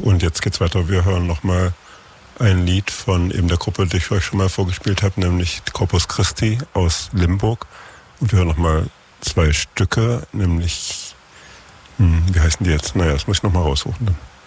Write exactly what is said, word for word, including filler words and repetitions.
Und jetzt geht's weiter. Wir hören nochmal ein Lied von eben der Gruppe, die ich euch schon mal vorgespielt habe, nämlich Corpus Christi aus Limburg. Und wir hören nochmal zwei Stücke, nämlich, hm, wie heißen die jetzt? Naja, das muss ich nochmal raussuchen dann.